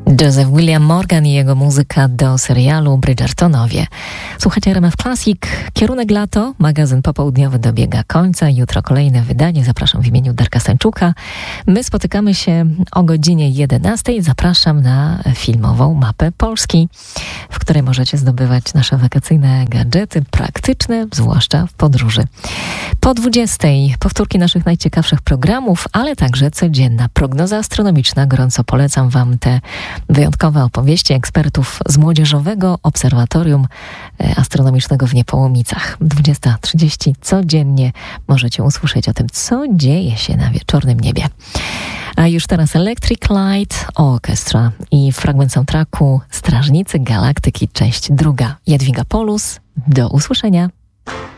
Joseph William Morgan i jego muzyka do serialu Bridgertonowie. Słuchajcie RMF Classic. Kierunek lato, magazyn popołudniowy dobiega końca. Jutro kolejne wydanie. Zapraszam w imieniu Darka Stańczuka. My spotykamy się o godzinie 11. Zapraszam na filmową mapę Polski, w której możecie zdobywać nasze wakacyjne gadżety praktyczne, zwłaszcza w podróży. Po 20. powtórki naszych najciekawszych programów, ale także codzienna prognoza astronomiczna. Gorąco polecam Wam te wyjątkowe opowieści ekspertów z Młodzieżowego Obserwatorium Astronomicznego w Niepołomicach. 20:30 codziennie możecie usłyszeć o tym, co dzieje się na wieczornym niebie. A już teraz Electric Light Orchestra i fragment soundtracku Strażnicy Galaktyki, część 2. Jadwiga Polus. Do usłyszenia.